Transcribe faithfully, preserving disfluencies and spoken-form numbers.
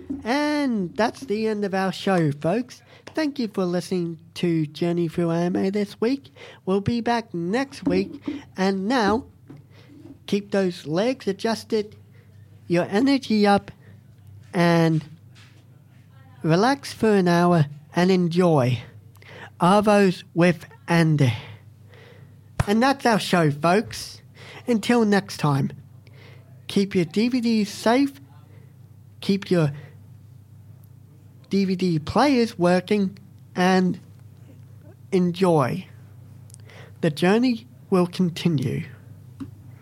And that's the end of our show, folks. Thank you for listening to Journey Through Anime this week. We'll be back next week. And now, keep those legs adjusted, your energy up, and relax for an hour and enjoy Arvos with Andy. And that's our show, folks. Until next time, keep your D V Ds safe, keep your D V D players working, and enjoy. The journey will continue.